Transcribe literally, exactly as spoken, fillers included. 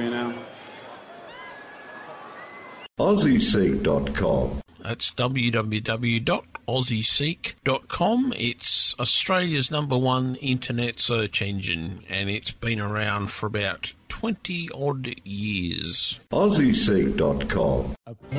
for you now. Aussie Seek dot com. That's w w w dot aussie seek dot com. It's Australia's number one internet search engine, and it's been around for about twenty odd years. Aussie Seek dot com.